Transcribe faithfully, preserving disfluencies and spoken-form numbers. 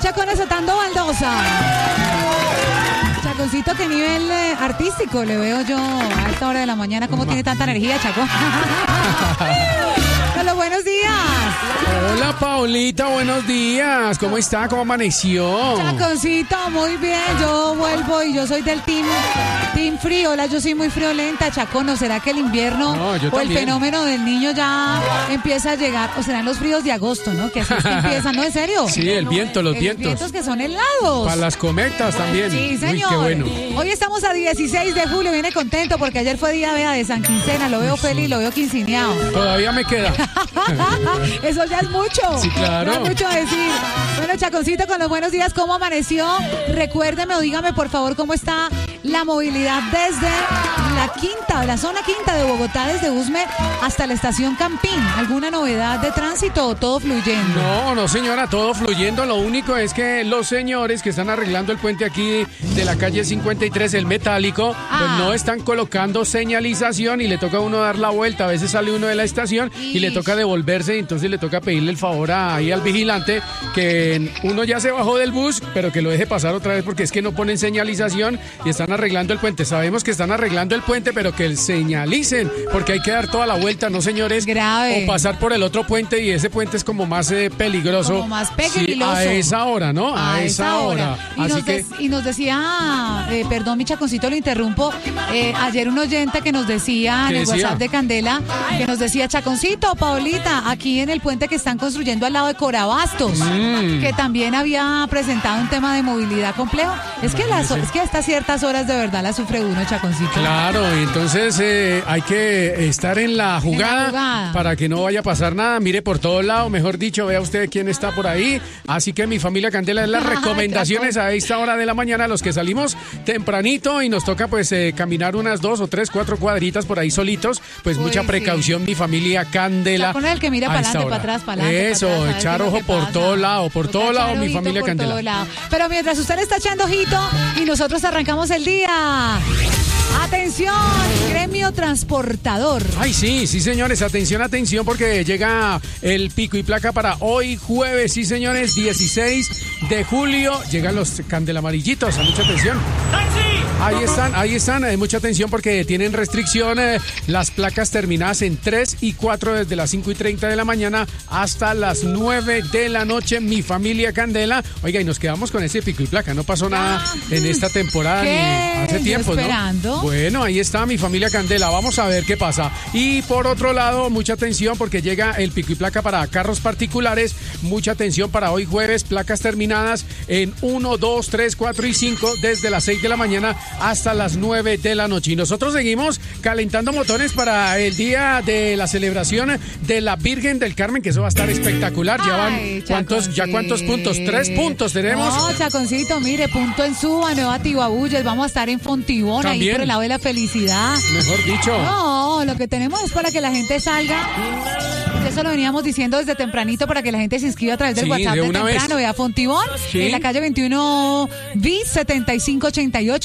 tacones atando baldosa. Chaconcito, ¿qué nivel eh, artístico le veo yo a esta hora de la mañana? ¿Cómo tiene tanta energía, Chaco? Hola, buenos días. Hola, Paulita, buenos días. ¿Cómo está? ¿Cómo amaneció? Chaconcito, muy bien. Yo vuelvo y yo soy del team, team frío. Hola, yo soy muy friolenta, Chaco. ¿No será que el invierno No, yo o el también. fenómeno del niño ya empieza a llegar? ¿O serán los fríos de agosto, no? Que así es que empiezan, ¿no? ¿En serio? Sí, el viento, los El vientos. vientos que son helados. Para las cometas también. Sí, señor. Uy, qué bueno. Hoy estamos a dieciséis de julio, viene contento porque ayer fue día vea, de San Quincena, lo veo feliz, lo veo quinceañado. Todavía me queda. Eso ya es mucho. Sí, claro. No es mucho decir. Bueno, Chaconcito, con los buenos días, ¿cómo amaneció? Recuérdeme o dígame, por favor, cómo está la movilidad desde la quinta, la zona quinta de Bogotá, desde Usme hasta la estación Campín. ¿Alguna novedad de tránsito o todo fluyendo? No, no, señora, todo fluyendo. Lo único es que los señores que están arreglando el puente aquí de la calle cincuenta y tres, el metálico, Ah. pues no están colocando señalización y le toca a uno dar la vuelta. A veces sale uno de la estación y le toca devolverse, y entonces le toca pedirle el favor a- ahí al vigilante que uno ya se bajó del bus, pero que lo deje pasar otra vez porque es que no ponen señalización y están arreglando el puente. Sabemos que están arreglando el puente, pero que señalicen, porque hay que dar toda la vuelta, ¿no, señores? Grave. O pasar por el otro puente, y ese puente es como más eh, peligroso. Como más Sí, peligroso. a esa hora, ¿no? A, esa hora. Y, Así nos que... des- y nos decía, eh, perdón, mi Chaconcito, lo interrumpo, eh, ayer un oyente que nos decía en ¿Qué el decía? WhatsApp de Candela, que nos decía, Chaconcito, Paulita, aquí en el puente que están construyendo al lado de Corabastos, Mm. que también había presentado un tema de movilidad complejo. Es que, las, es que hasta ciertas horas de verdad la sufre uno, Chaconcito. Claro, y entonces eh, hay que estar en la, jugada jugada. para que no vaya a pasar nada. Mire por todos lados, mejor dicho, vea usted quién está por ahí. Así que mi familia Candela es las recomendaciones a esta hora de la mañana, los que salimos tempranito y nos toca pues eh, caminar unas dos o tres, cuatro cuadritas por ahí solitos. Pues Uy, mucha sí. precaución, mi familia Candela. Está con el que mira a para esta adelante, hora. para atrás, para adelante. Eso, para atrás, a ver echar qué es lo ojo que por pasa. todo lado, por Toca todo lado, echar mi ojito familia por Candela. todo lado. Pero mientras usted está echando ojito y nosotros arrancamos el día. Atención, gremio transportador. Ay, sí, sí, señores, atención, atención, porque llega el pico y placa para hoy jueves, sí, señores, dieciséis de julio. Llegan los candelamarillitos, mucha atención. Ahí están, ahí están, eh, mucha atención porque tienen restricción eh, las placas terminadas en tres y cuatro desde las cinco y treinta de la mañana hasta las nueve de la noche, mi familia Candela. Oiga, y nos quedamos con ese pico y placa, no pasó nada en esta temporada ¿Qué? ni hace Yo tiempo, ¿no? esperando. Bueno, ahí está mi familia Candela, vamos a ver qué pasa. Y por otro lado, mucha atención porque llega el pico y placa para carros particulares, mucha atención para hoy jueves, placas terminadas en uno, dos, tres, cuatro y cinco desde las seis de la mañana hasta las nueve de la noche. Y nosotros seguimos calentando motores para el día de la celebración de la Virgen del Carmen, que eso va a estar espectacular. Ya van, Ay, ¿cuántos, ya cuántos puntos? Tres puntos tenemos. No, Chaconcito, mire, punto en Suba, Nueva Tibabuyes, vamos a estar en Fontibón, ahí También. por el lado de la felicidad. Mejor dicho. No, lo que tenemos es para que la gente salga. Eso lo veníamos diciendo desde tempranito para que la gente se inscriba a través del Sí, WhatsApp de de una temprano. vez. Vea Fontibón, Sí. en la calle veintiuno bis setenta y cinco ochenta y ocho.